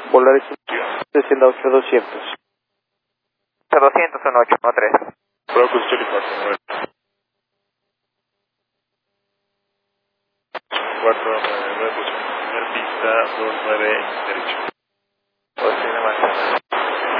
Volaris 8-200. 200, 1813. Brocus Chelipato, 499, primer pista, 29 derecho.